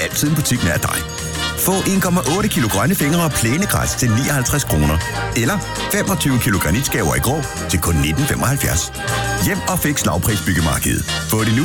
altid en butik nær dig. Få 1,8 kilo grønne fingre og plænegræs til 59 kroner. Eller 25 kilo granitskaver i grå til kun 19,75. Hjem og Fix lavprisbyggemarkedet. Få det nu